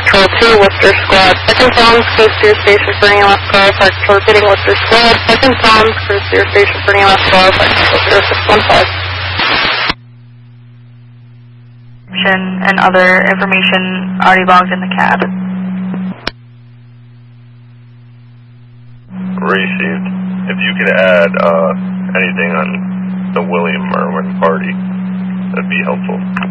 Patrol 2, Worcester Squad. Second Palms, cruise to your station for any last call, park repeating Worcester Squad. Second Palms, cruise to your station for any last call, park 0615. And other information already logged in the cab. Received. If you could add anything on the William Merwin party, that'd be helpful.